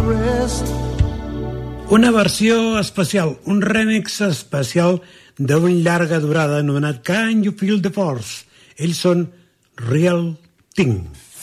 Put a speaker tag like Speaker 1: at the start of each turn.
Speaker 1: Una versió especial, un remix especial d'un llarga durada anomenat Can You Feel the Force? Ells són Real Thing.